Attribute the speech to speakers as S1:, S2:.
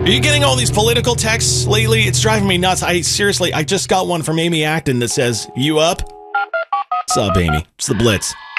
S1: Are you getting all these political texts lately? It's driving me nuts. I just got one from Amy Acton that says, "You up?" What's up, Amy? It's the Blitz.